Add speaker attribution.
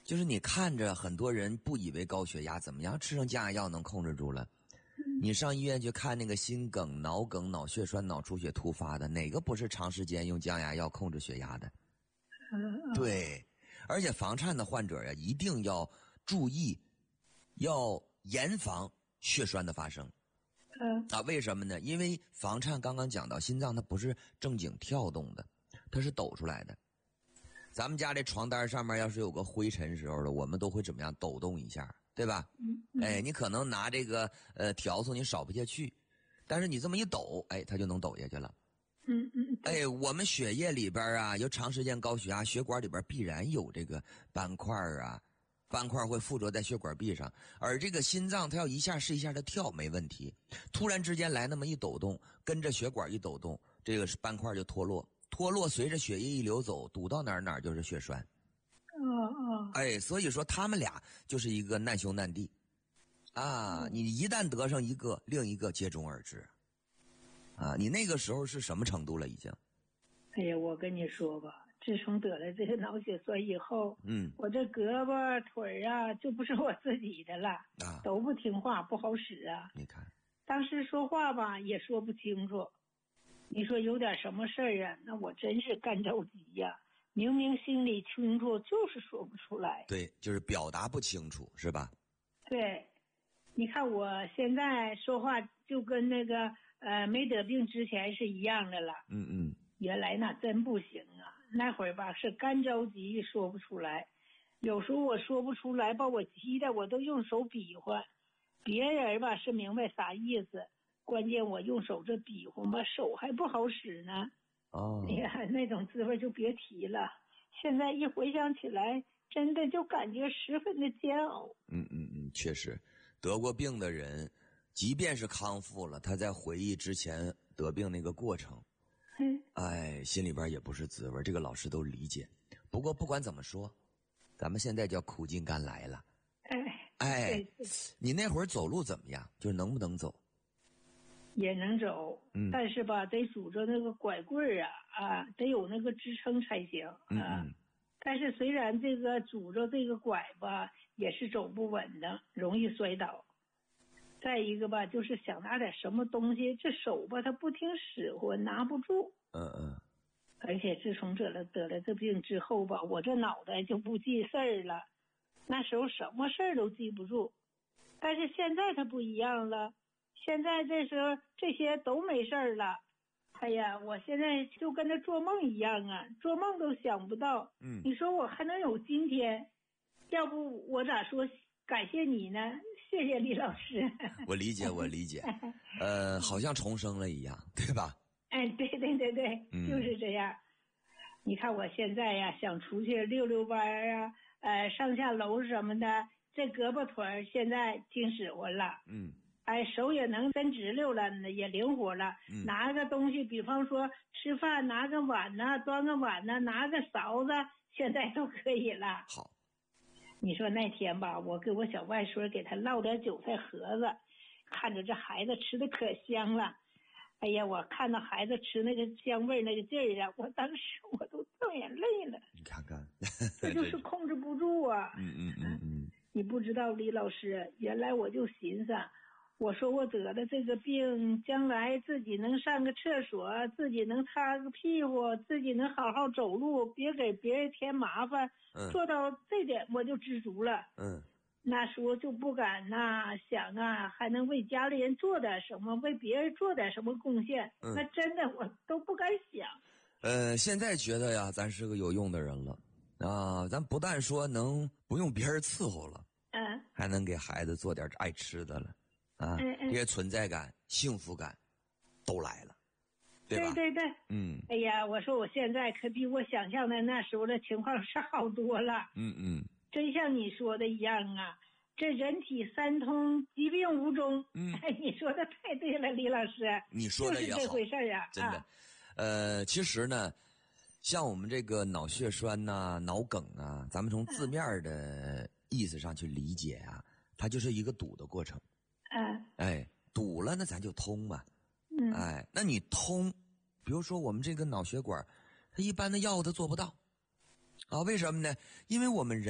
Speaker 1: 就是你看着很多人不以为高血压怎么样，吃上降压药能控制住了。你上医院去看那个心梗、脑梗、脑血栓、脑出血突发的，哪个不是长时间用降压药控制血压的？对，而且房颤的患者呀，一定要注意，要严防血栓的发生。为什么呢？因为房颤刚刚讲到，心脏它不是正经跳动的，它是抖出来的。咱们家这床单上面要是有个灰尘时候的，我们都会怎么样抖动一下，对吧？你可能拿这个笤帚你扫不下去，但是你这么一抖，它就能抖下去了。我们血液里边啊，有长时间高血压，血管里边必然有这个斑块啊，斑块会附着在血管壁上，而这个心脏它要一下是一下的跳没问题，突然之间来那么一抖动，跟着血管一抖动，这个斑块就脱落。脱落随着血液一流走，堵到哪儿就是血栓。所以说他们俩就是一个难兄难弟啊！你一旦得上一个，另一个接踵而至啊！你那个时候是什么程度了已经？
Speaker 2: 哎呀，我跟你说吧，自从得了这个脑血栓以后，我这胳膊腿啊就不是我自己的了都不听话，不好使啊。
Speaker 1: 你看，
Speaker 2: 当时说话吧也说不清楚。你说有点什么事儿啊，那我真是干着急呀，明明心里清楚，就是说不出来。
Speaker 1: 对，就是表达不清楚，是吧？
Speaker 2: 对，你看我现在说话就跟那个没得病之前是一样的了。原来那真不行啊，那会儿吧是干着急说不出来，有时候我说不出来，把我急的我都用手比划，别人吧是明白啥意思，关键我用手这比划吧，手还不好使呢。哎呀，那种滋味就别提了。现在一回想起来，真的就感觉十分的煎熬。
Speaker 1: 确实，得过病的人，即便是康复了，他在回忆之前得病那个过程，心里边也不是滋味。这个老师都理解。不过不管怎么说，咱们现在叫苦尽甘来了。你那会儿走路怎么样？就是能不能走？
Speaker 2: 也能走，但是吧，得拄着那个拐棍儿得有那个支撑才行啊。但是虽然这个拄着这个拐吧，也是走不稳的，容易摔倒。再一个吧，就是想拿点什么东西，这手吧，它不听使唤，拿不住。而且自从得了这病之后吧，我这脑袋就不记事儿了，那时候什么事儿都记不住。但是现在它不一样了。现在这时候这些都没事儿了，哎呀，我现在就跟那做梦一样啊，做梦都想不到。你说我还能有今天，要不我咋说感谢你呢？谢谢李老师。
Speaker 1: 我理解，好像重生了一样，对吧？
Speaker 2: 对，就是这样。你看我现在呀，想出去溜溜弯啊，上下楼什么的，这胳膊腿现在听使唤了。手也能伸直溜了，也灵活了。拿个东西，比方说吃饭拿个碗呐，端个碗呐，拿个勺子，现在都可以了。
Speaker 1: 好，
Speaker 2: 你说那天吧，我给我小外孙给他烙点韭菜盒子，看着这孩子吃的可香了。哎呀，我看到孩子吃那个香味那个劲儿啊，我当时我都掉眼泪了。
Speaker 1: 你看看，
Speaker 2: 这就是控制不住啊。你不知道李老师，原来我就寻思。我说我得了这个病，将来自己能上个厕所，自己能擦个屁股，自己能好好走路，别给别人添麻烦。做到这点我就知足了。那时候就不敢想还能为家里人做点什么，为别人做点什么贡献。那真的我都不敢想。
Speaker 1: 现在觉得呀，咱是个有用的人了啊！咱不但说能不用别人伺候了，还能给孩子做点爱吃的了。这些存在感、幸福感都来了，对吧？
Speaker 2: 对。哎呀，我说我现在可比我想象的那时候的情况是好多了。真像你说的一样啊，这人体三通，疾病无终。你说的太对了，李老师。
Speaker 1: 你说的也好，
Speaker 2: 就是这回事啊，
Speaker 1: 真的。其实呢，像我们这个脑血栓脑梗咱们从字面的意思上去理解它就是一个堵的过程。堵了那咱就通嘛。那你通，比如说我们这个脑血管，它一般的药它做不到为什么呢？因为我们人